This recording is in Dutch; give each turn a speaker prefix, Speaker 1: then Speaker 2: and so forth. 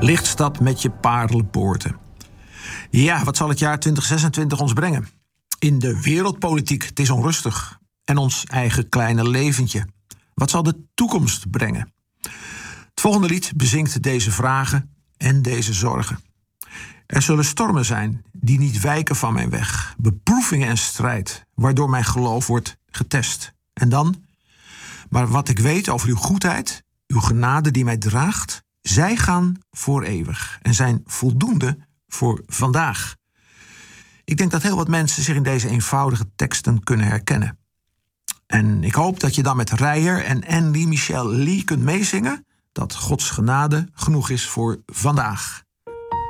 Speaker 1: Lichtstad met je paarlenpoorten. Ja, wat zal het jaar 2026 ons brengen? In de wereldpolitiek, het is onrustig. En ons eigen kleine leventje. Wat zal de toekomst brengen? Het volgende lied bezingt deze vragen en deze zorgen. Er zullen stormen zijn die niet wijken van mijn weg. Beproevingen en strijd, waardoor mijn geloof wordt getest. En dan? Maar wat ik weet over uw goedheid, uw genade die mij draagt, zij gaan voor eeuwig en zijn voldoende voor vandaag. Ik denk dat heel wat mensen zich in deze eenvoudige teksten kunnen herkennen. En ik hoop dat je dan met Reijer en Anne Lee Michel Lee kunt meezingen dat Gods genade genoeg is voor vandaag.